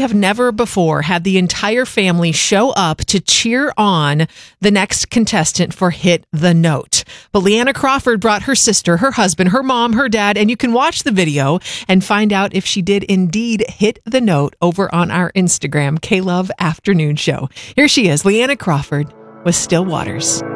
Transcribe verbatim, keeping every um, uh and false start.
have never before had the entire family show up to cheer on the next contestant for Hit the Note. But Leanna Crawford brought her sister, her husband, her mom, her dad, and you can watch the video and find out if she did indeed hit the note over on our Instagram, K-Love Afternoon Show. Here she is, Leanna Crawford with Still Waters.